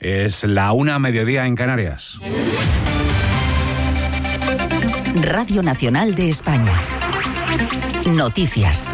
Es la 1:00 en Canarias. Radio Nacional de España. Noticias.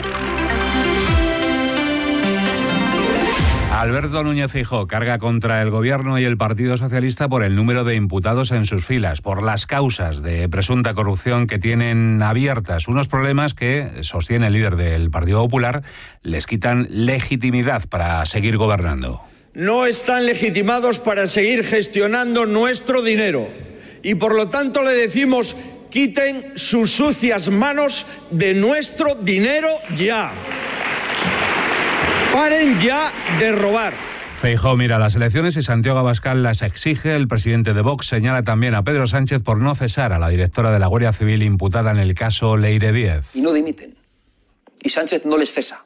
Alberto Núñez Feijóo carga contra el Gobierno y el Partido Socialista por el número de imputados en sus filas, por las causas de presunta corrupción que tienen abiertas, unos problemas que, sostiene el líder del Partido Popular, les quitan legitimidad para seguir gobernando. No están legitimados para seguir gestionando nuestro dinero y por lo tanto le decimos: quiten sus sucias manos de nuestro dinero ya. Paren ya de robar. Feijóo mira las elecciones y Santiago Abascal las exige. El presidente de Vox señala también a Pedro Sánchez por no cesar a la directora de la Guardia Civil imputada en el caso Leire Díez. Y no dimiten. Y Sánchez no les cesa.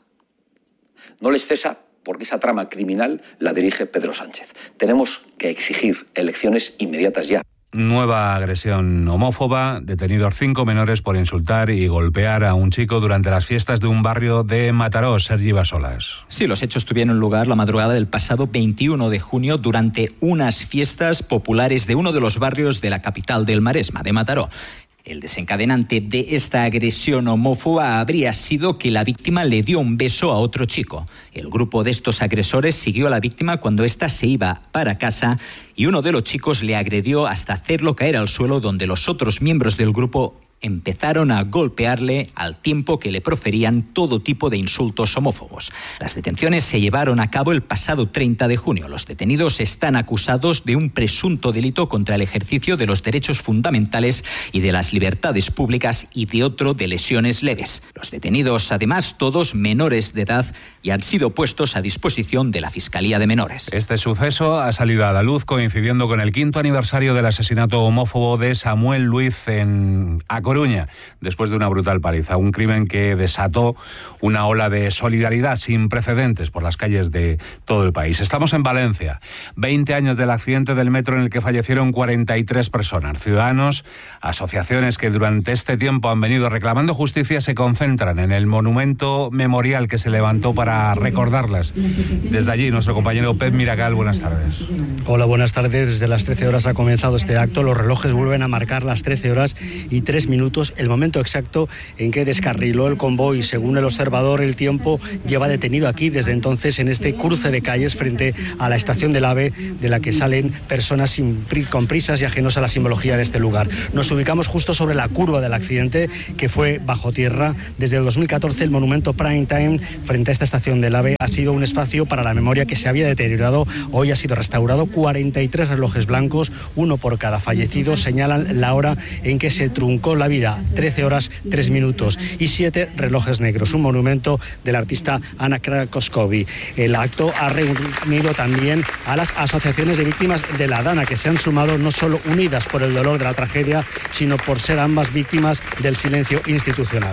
No les cesa porque esa trama criminal la dirige Pedro Sánchez. Tenemos que exigir elecciones inmediatas ya. Nueva agresión homófoba, detenidos 5 menores por insultar y golpear a un chico durante las fiestas de un barrio de Mataró. Sergi Basolas. Sí, los hechos tuvieron lugar la madrugada del pasado 21 de junio durante unas fiestas populares de uno de los barrios de la capital del Maresma, de Mataró. El desencadenante de esta agresión homófoba habría sido que la víctima le dio un beso a otro chico. El grupo de estos agresores siguió a la víctima cuando ésta se iba para casa y uno de los chicos le agredió hasta hacerlo caer al suelo, donde los otros miembros del grupo empezaron a golpearle al tiempo que le proferían todo tipo de insultos homófobos. Las detenciones se llevaron a cabo el pasado 30 de junio. Los detenidos están acusados de un presunto delito contra el ejercicio de los derechos fundamentales y de las libertades públicas y de otro de lesiones leves. Los detenidos, además, todos menores de edad, y han sido puestos a disposición de la Fiscalía de Menores. Este suceso ha salido a la luz coincidiendo con el 5º aniversario del asesinato homófobo de Samuel Luiz en A Coruña, después de una brutal paliza. Un crimen que desató una ola de solidaridad sin precedentes por las calles de todo el país. Estamos en Valencia. 20 años del accidente del metro en el que fallecieron 43 personas. Ciudadanos, asociaciones que durante este tiempo han venido reclamando justicia se concentran en el monumento memorial que se levantó para recordarlas. Desde allí, nuestro compañero Pep Miracal, buenas tardes. Hola, buenas tardes. Desde las 13 horas ha comenzado este acto. Los relojes vuelven a marcar las 13 horas y 3 minutos, el momento exacto en que descarriló el convoy. Según el observador, el tiempo lleva detenido aquí desde entonces en este cruce de calles frente a la estación del AVE, de la que salen personas con prisas y ajenos a la simbología de este lugar. Nos ubicamos justo sobre la curva del accidente, que fue bajo tierra. Desde el 2014 el monumento Prime Time frente a esta estación del AVE ha sido un espacio para la memoria que se había deteriorado. Hoy ha sido restaurado. 43 relojes blancos, uno por cada fallecido, señalan la hora en que se truncó la vida, 13 horas 3 minutos, y 7 relojes negros, un monumento del artista Anna Krakowski. El acto ha reunido también a las asociaciones de víctimas de la Dana, que se han sumado no solo unidas por el dolor de la tragedia, sino por ser ambas víctimas del silencio institucional.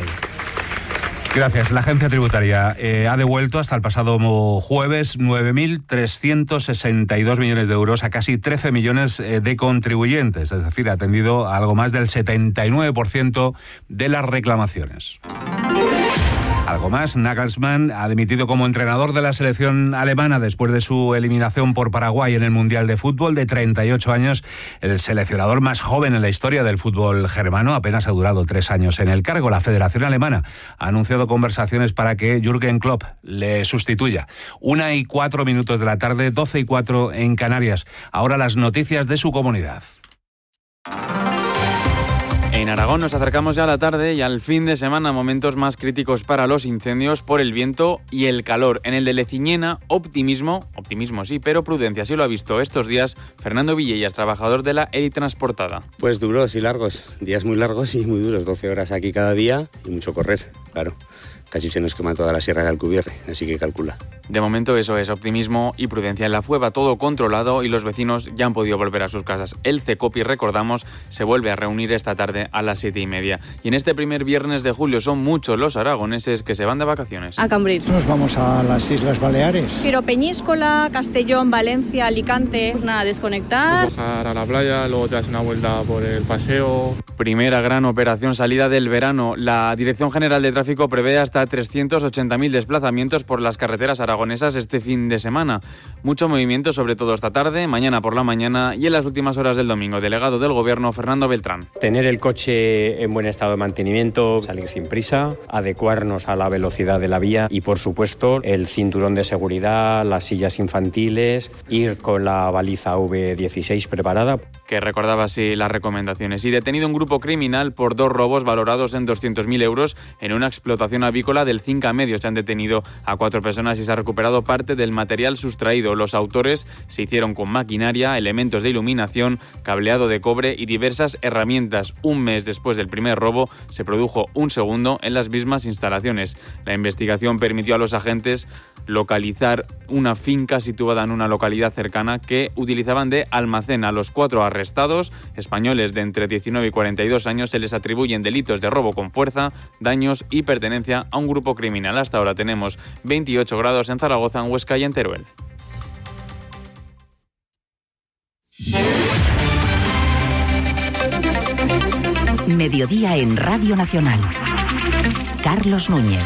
Gracias. La agencia tributaria ha devuelto hasta el pasado jueves 9.362 millones de euros a casi 13 millones de contribuyentes, es decir, ha atendido a algo más del 79% de las reclamaciones. Algo más, Nagelsmann ha dimitido como entrenador de la selección alemana después de su eliminación por Paraguay en el Mundial de Fútbol. De 38 años, el seleccionador más joven en la historia del fútbol germano, apenas ha durado 3 años en el cargo. La Federación Alemana ha anunciado conversaciones para que Jürgen Klopp le sustituya. 1:04 de la tarde, 12:04 en Canarias. Ahora las noticias de su comunidad. En Aragón nos acercamos ya a la tarde y al fin de semana, momentos más críticos para los incendios por el viento y el calor. En el de Leciñena, optimismo sí, pero prudencia. Así lo ha visto estos días Fernando Villellas, trabajador de la Eli Transportada. Pues duros y largos, días muy largos y muy duros, 12 horas aquí cada día y mucho correr, claro. Casi se nos quema toda la Sierra de Alcubierre, así que calcula. De momento eso es optimismo y prudencia. En la Fueva todo controlado y los vecinos ya han podido volver a sus casas. El CECOPI, recordamos, se vuelve a reunir esta tarde a las 7:30. Y en este primer viernes de julio son muchos los aragoneses que se van de vacaciones. A Cambrils. Nos vamos a las Islas Baleares. Pero Peñíscola, Castellón, Valencia, Alicante. Pues nada, desconectar. Bajar a la playa, luego te das una vuelta por el paseo. Primera gran operación salida del verano. La Dirección General de Tráfico prevé hasta para 380.000 desplazamientos por las carreteras aragonesas este fin de semana. Mucho movimiento, sobre todo esta tarde, mañana por la mañana y en las últimas horas del domingo. Delegado del Gobierno, Fernando Beltrán. Tener el coche en buen estado de mantenimiento, salir sin prisa, adecuarnos a la velocidad de la vía y, por supuesto, el cinturón de seguridad, las sillas infantiles, ir con la baliza V16 preparada. Que recordaba así las recomendaciones. Y detenido un grupo criminal por 2 robos valorados en 200.000 euros en una explotación avícola del Cinca Medio. Se han detenido a 4 personas y se ha recuperado parte del material sustraído. Los autores se hicieron con maquinaria, elementos de iluminación, cableado de cobre y diversas herramientas. Un mes después del primer robo se produjo un segundo en las mismas instalaciones. La investigación permitió a los agentes localizar una finca situada en una localidad cercana que utilizaban de almacén. A los 4 arrestados, españoles de entre 19 y 42 años, se les atribuyen delitos de robo con fuerza, daños y pertenencia a un grupo criminal. Hasta ahora tenemos 28 grados en Zaragoza, en Huesca y en Teruel. Mediodía en Radio Nacional. Carlos Núñez.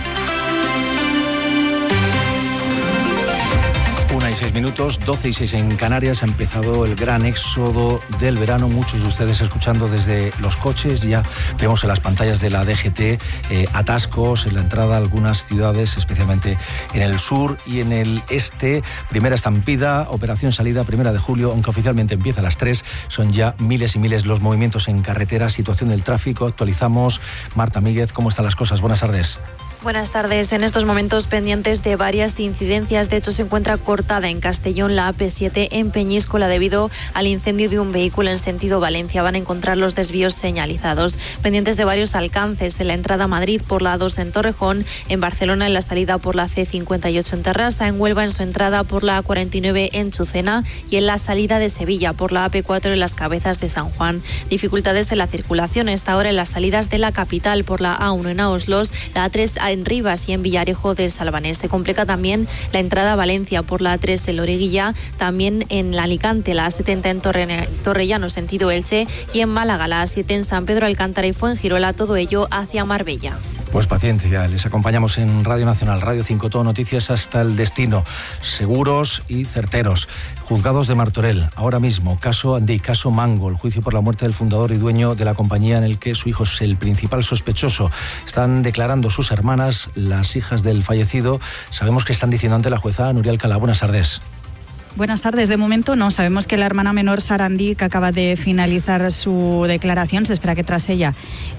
1:06, 12:06 en Canarias. Ha empezado el gran éxodo del verano. Muchos de ustedes escuchando desde los coches. Ya vemos en las pantallas de la DGT atascos en la entrada a algunas ciudades, especialmente en el sur y en el este. Primera estampida, operación salida 1 de julio, aunque oficialmente empieza a las 3. Son ya miles y miles los movimientos en carretera. Situación del tráfico. Actualizamos. Marta Míguez, ¿cómo están las cosas? Buenas tardes. Buenas tardes. En estos momentos pendientes de varias incidencias. De hecho, se encuentra cortada en Castellón la AP7 en Peñíscola debido al incendio de un vehículo en sentido Valencia. Van a encontrar los desvíos señalizados. Pendientes de varios alcances en la entrada a Madrid por la A2 en Torrejón, en Barcelona en la salida por la C58 en Terrassa, en Huelva en su entrada por la A49 en Chucena y en la salida de Sevilla por la AP4 en las Cabezas de San Juan. Dificultades en la circulación esta hora en las salidas de la capital por la A1 en Aoslos, la A3 en Rivas y en Villarejo del Salvanés. Se complica también la entrada a Valencia por la A3 en Loriguilla, también en la Alicante, la A70 en Torrellano, sentido Elche, y en Málaga, la A7 en San Pedro Alcántara y Fuengirola, todo ello hacia Marbella. Pues paciencia, les acompañamos en Radio Nacional, Radio 5, todo noticias hasta el destino, seguros y certeros. Juzgados de Martorell, ahora mismo, caso Andí, caso Mango, el juicio por la muerte del fundador y dueño de la compañía en el que su hijo es el principal sospechoso. Están declarando sus hermanas, las hijas del fallecido. Sabemos que están diciendo ante la jueza Nuria Alcalá. Buenas tardes. Buenas tardes. De momento no. Sabemos que la hermana menor Sara Andí, que acaba de finalizar su declaración, se espera que tras ella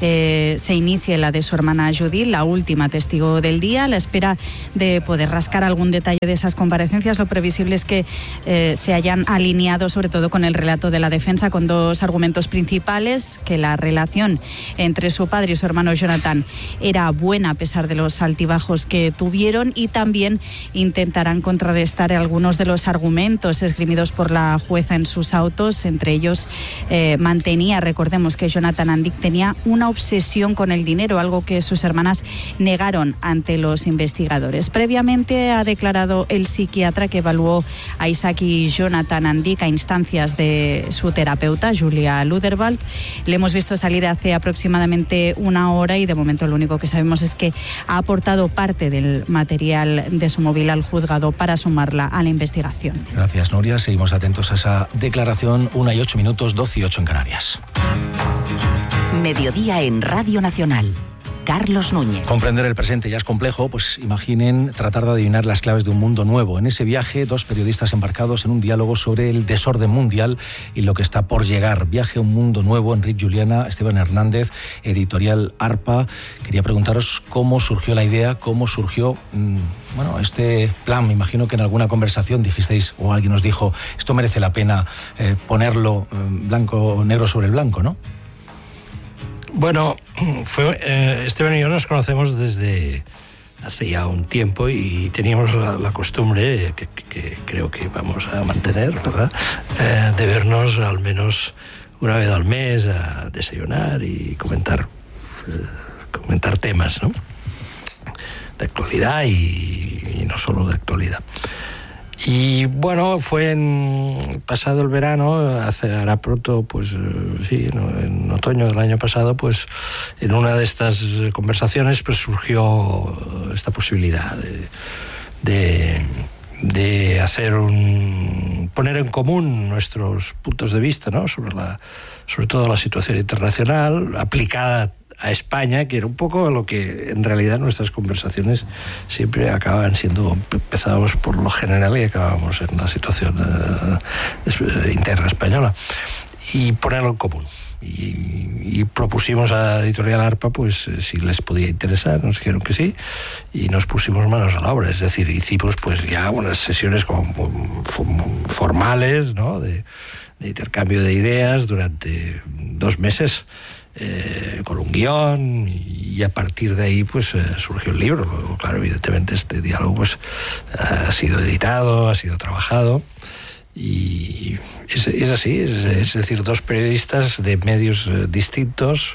se inicie la de su hermana Judith, la última testigo del día. A la espera de poder rascar algún detalle de esas comparecencias, lo previsible es que se hayan alineado sobre todo con el relato de la defensa, con 2 argumentos principales: que la relación entre su padre y su hermano Jonathan era buena a pesar de los altibajos que tuvieron, y también intentarán contrarrestar algunos de los argumentos esgrimidos por la jueza en sus autos. Entre ellos mantenía, recordemos que Jonathan Andí tenía una obsesión con el dinero, algo que sus hermanas negaron ante los investigadores. Previamente ha declarado el psiquiatra que evaluó a Isaac y Jonathan Andí a instancias de su terapeuta, Julia Luderwald. Le hemos visto salir hace aproximadamente 1 hora y de momento lo único que sabemos es que ha aportado parte del material de su móvil al juzgado para sumarla a la investigación. Gracias, Nuria. Seguimos atentos a esa declaración. 1:08, 12:08 en Canarias. Mediodía en Radio Nacional. Carlos Núñez. Comprender el presente ya es complejo, pues imaginen tratar de adivinar las claves de un mundo nuevo. En ese viaje, 2 periodistas embarcados en un diálogo sobre el desorden mundial y lo que está por llegar. Viaje a un mundo nuevo, Enrique Juliana, Esteban Hernández, editorial ARPA. Quería preguntaros cómo surgió la idea, cómo surgió este plan. Me imagino que en alguna conversación dijisteis, o alguien os dijo, esto merece la pena ponerlo negro sobre el blanco, ¿no? Bueno, Esteban y yo nos conocemos desde hace ya un tiempo y teníamos la costumbre, que creo que vamos a mantener, ¿verdad?, de vernos al menos una vez al mes a desayunar y comentar temas, ¿no?, de actualidad y no solo de actualidad. Y bueno, fue pasado el verano, hará pronto, pues sí, en otoño del año pasado, pues en una de estas conversaciones pues surgió esta posibilidad de hacer poner en común nuestros puntos de vista, ¿no? sobre todo la situación internacional aplicada a España, que era un poco lo que en realidad nuestras conversaciones siempre acababan siendo. Empezábamos por lo general y acabábamos en la situación interna española, y ponerlo en común. Y propusimos a Editorial Arpa pues si les podía interesar, nos dijeron que sí, y nos pusimos manos a la obra. Es decir, hicimos pues ya unas sesiones como formales, ¿no? de intercambio de ideas durante 2 meses, con un guión, y a partir de ahí pues surgió el libro. Luego, claro, evidentemente este diálogo pues ha sido editado, ha sido trabajado, y es así, es decir, 2 periodistas de medios distintos,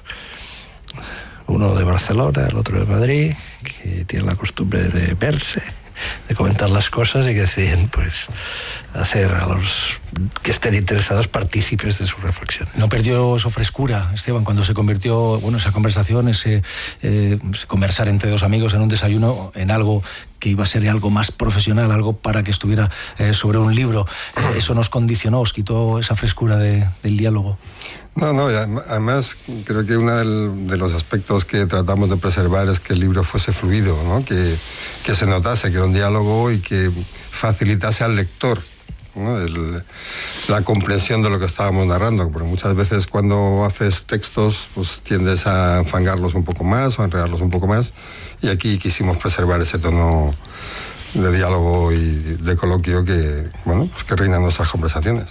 uno de Barcelona, el otro de Madrid, que tienen la costumbre de verse, de comentar las cosas, y que deciden pues hacer a los que estén interesados partícipes de su reflexión. ¿No perdió su frescura, Esteban, cuando se convirtió, esa conversación, ese conversar entre 2 amigos en un desayuno, en algo que iba a ser algo más profesional, algo para que estuviera sobre un libro? ¿Eso nos condicionó, os quitó esa frescura del diálogo? No, además creo que uno de los aspectos que tratamos de preservar es que el libro fuese fluido, ¿no? Que se notase que era un diálogo y que facilitase al lector, ¿no? La comprensión de lo que estábamos narrando, porque muchas veces cuando haces textos pues tiendes a enfangarlos un poco más o a enredarlos un poco más, y aquí quisimos preservar ese tono de diálogo y de coloquio que reina en nuestras conversaciones.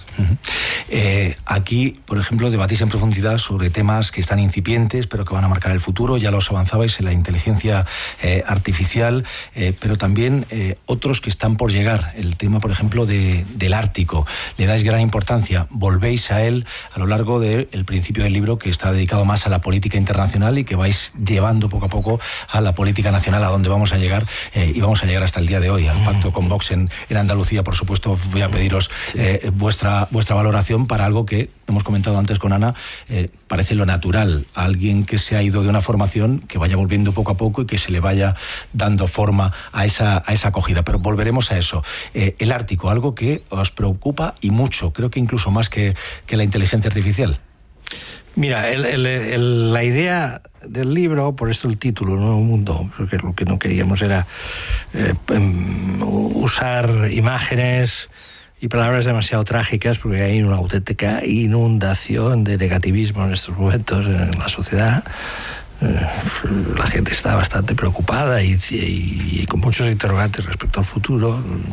Aquí, por ejemplo, debatís en profundidad sobre temas que están incipientes, pero que van a marcar el futuro. Ya los avanzabais en la inteligencia artificial, pero también otros que están por llegar. El tema, por ejemplo, del Ártico. Le dais gran importancia, volvéis a él a lo largo del principio del libro, que está dedicado más a la política internacional y que vais llevando poco a poco a la política nacional, a donde vamos a llegar, y vamos a llegar hasta el día de hoy, al pacto con Vox en Andalucía. Por supuesto, voy a pediros vuestra valoración para algo que hemos comentado antes con Ana, parece lo natural, a alguien que se ha ido de una formación, que vaya volviendo poco a poco y que se le vaya dando forma a esa acogida. Pero volveremos a eso. El Ártico, algo que os preocupa y mucho, creo que incluso más que la inteligencia artificial. Mira, la idea del libro, por esto el título, ¿no? Un mundo, porque lo que no queríamos era usar imágenes y palabras demasiado trágicas, porque hay una auténtica inundación de negativismo en estos momentos en la sociedad. La gente está bastante preocupada y con muchos interrogantes respecto al futuro.